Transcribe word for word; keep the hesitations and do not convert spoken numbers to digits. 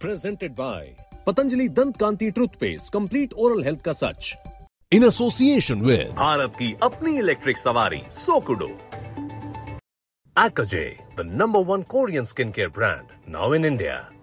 Presented by Patanjali Dant Kanti Toothpaste, complete oral health ka sach. In association with Bharat की अपनी electric सवारी सोकुडो. Acajay, the number one Korean skincare brand, now in India.